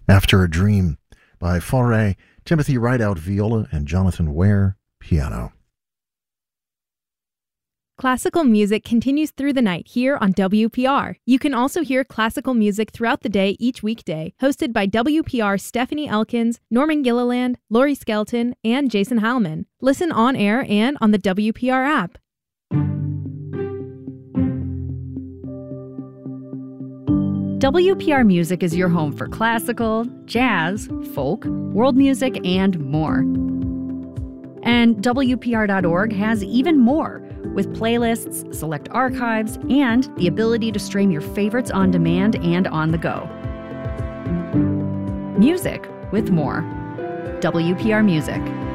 After a Dream by Fauré, Timothy Rideout viola, and Jonathan Ware piano. Classical music continues through the night here on WPR. You can also hear classical music throughout the day each weekday, hosted by WPR's Stephanie Elkins, Norman Gilliland, Laurie Skelton, and Jason Heilman. Listen on air and on the WPR app. WPR Music is your home for classical, jazz, folk, world music, and more. And WPR.org has even more, with playlists, select archives, and the ability to stream your favorites on demand and on the go. Music with more. WPR Music.